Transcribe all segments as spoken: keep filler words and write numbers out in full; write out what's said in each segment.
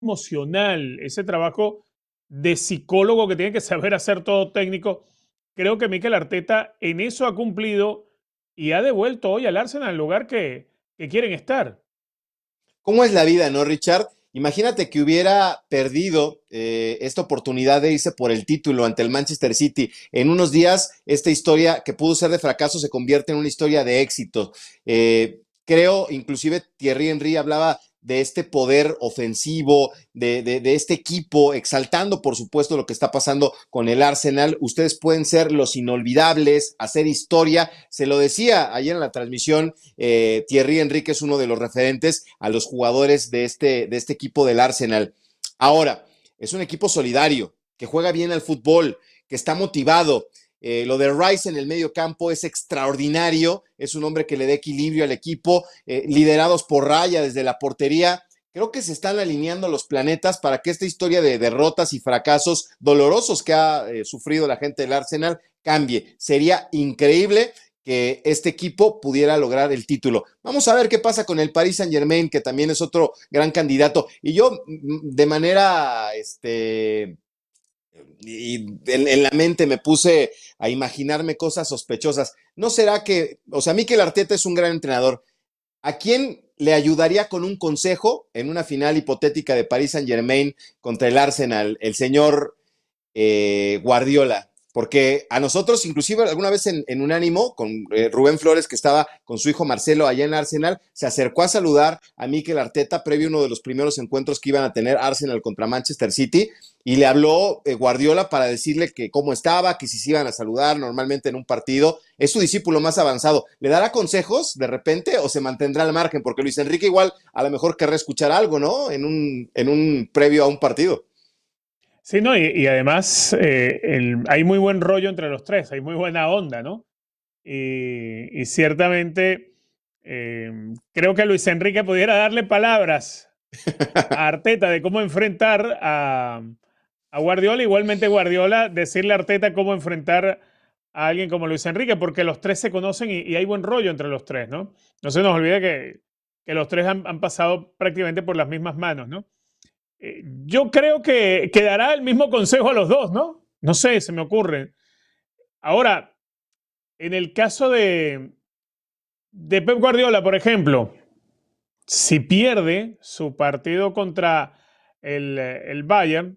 emocional, ese trabajo de psicólogo que tiene que saber hacer todo técnico. Creo que Mikel Arteta en eso ha cumplido y ha devuelto hoy al Arsenal al lugar que, que quieren estar. ¿Cómo es la vida, no, Richard? Imagínate que hubiera perdido eh, esta oportunidad de irse por el título ante el Manchester City. En unos días, esta historia que pudo ser de fracaso se convierte en una historia de éxito. Eh, creo, inclusive Thierry Henry hablaba de este poder ofensivo, de, de, de, este equipo, exaltando, por supuesto, lo que está pasando con el Arsenal. Ustedes pueden ser los inolvidables, hacer historia. Se lo decía ayer en la transmisión, eh, Thierry Henry, que es uno de los referentes a los jugadores de este, de este equipo del Arsenal. Ahora, es un equipo solidario, que juega bien al fútbol, que está motivado. Eh, lo de Rice en el medio campo es extraordinario, es un hombre que le da equilibrio al equipo, eh, liderados por Raya desde la portería. Creo que se están alineando los planetas para que esta historia de derrotas y fracasos dolorosos que ha eh, sufrido la gente del Arsenal cambie. Sería increíble que este equipo pudiera lograr el título. Vamos a ver qué pasa con el Paris Saint-Germain, que también es otro gran candidato. Y yo, de manera, este, y en, en, la mente me puse a imaginarme cosas sospechosas. ¿No será que, o sea, Mikel Arteta es un gran entrenador? ¿A quién le ayudaría con un consejo en una final hipotética de Paris Saint-Germain contra el Arsenal? El señor eh, Guardiola. Porque a nosotros, inclusive alguna vez en, en Unánimo, con eh, Rubén Flores, que estaba con su hijo Marcelo allá en Arsenal, se acercó a saludar a Mikel Arteta previo a uno de los primeros encuentros que iban a tener Arsenal contra Manchester City, y le habló eh, Guardiola para decirle que cómo estaba, que si se iban a saludar normalmente en un partido. Es su discípulo más avanzado. ¿Le dará consejos de repente o se mantendrá al margen? Porque Luis Enrique igual a lo mejor querrá escuchar algo, ¿no? En un, en un previo a un partido. Sí, no, y, y además eh, el, hay muy buen rollo entre los tres, hay muy buena onda, ¿no? Y, y ciertamente eh, creo que Luis Enrique pudiera darle palabras a Arteta de cómo enfrentar a, a Guardiola, igualmente Guardiola decirle a Arteta cómo enfrentar a alguien como Luis Enrique, porque los tres se conocen y, y hay buen rollo entre los tres, ¿no? No se nos olvide que, que los tres han, han pasado prácticamente por las mismas manos, ¿no? Eh, yo creo que, que dará el mismo consejo a los dos, ¿no? No sé, se me ocurre. Ahora, en el caso de, de Pep Guardiola, por ejemplo, si pierde su partido contra el, el Bayern,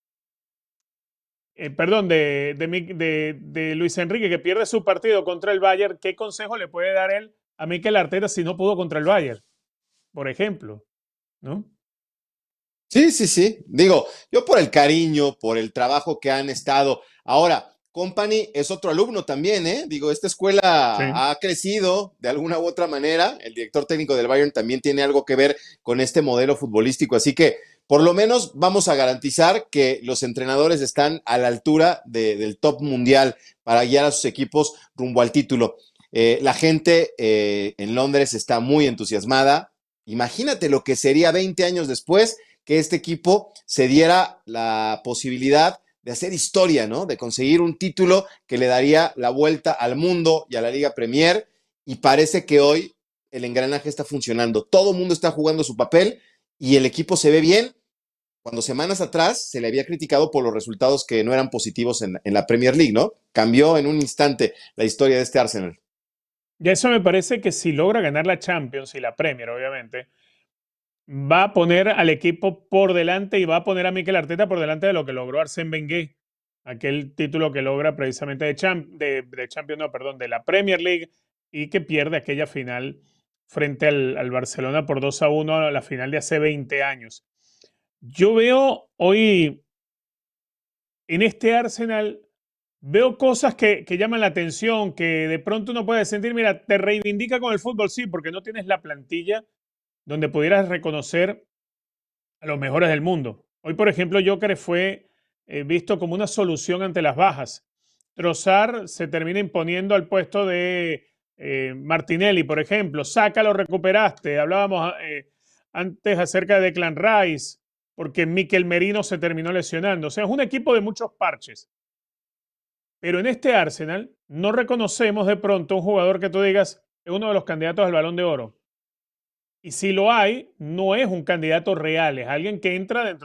eh, perdón, de, de, de, de Luis Enrique, que pierde su partido contra el Bayern, ¿qué consejo le puede dar él a Mikel Arteta si no pudo contra el Bayern? Por ejemplo, ¿no? Sí, sí, sí. Digo, yo por el cariño, por el trabajo que han estado. Ahora, Company es otro alumno también, ¿eh? Digo, esta Sí. escuela ha crecido de alguna u otra manera. El director técnico del Bayern también tiene algo que ver con este modelo futbolístico. Así que, por lo menos, vamos a garantizar que los entrenadores están a la altura de, del top mundial para guiar a sus equipos rumbo al título. Eh, la gente eh, en Londres está muy entusiasmada. Imagínate lo que sería veinte años después que este equipo se diera la posibilidad de hacer historia, ¿no? De conseguir un título que le daría la vuelta al mundo y a la Liga Premier. Y parece que hoy el engranaje está funcionando. Todo el mundo está jugando su papel y el equipo se ve bien. Cuando semanas atrás se le había criticado por los resultados que no eran positivos en, en la Premier League, ¿no? Cambió en un instante la historia de este Arsenal. Y eso me parece que si logra ganar la Champions y la Premier, obviamente, va a poner al equipo por delante y va a poner a Mikel Arteta por delante de lo que logró Arsène Wenger, aquel título que logra precisamente de, champ de, de Champions, no, perdón, de la Premier League y que pierde aquella final frente al, al Barcelona por dos a uno, la final de hace veinte años. Yo veo hoy en este Arsenal, veo cosas que, que llaman la atención, que de pronto uno puede sentir, mira, te reivindica con el fútbol, sí, porque no tienes la plantilla donde pudieras reconocer a los mejores del mundo. Hoy, por ejemplo, Joker fue eh, visto como una solución ante las bajas. Trossard se termina imponiendo al puesto de eh, Martinelli, por ejemplo. Saca, lo recuperaste. Hablábamos eh, antes acerca de Declan Rice, porque Mikel Merino se terminó lesionando. O sea, es un equipo de muchos parches. Pero en este Arsenal no reconocemos de pronto un jugador que tú digas es uno de los candidatos al Balón de Oro. Y si lo hay, no es un candidato real, es alguien que entra dentro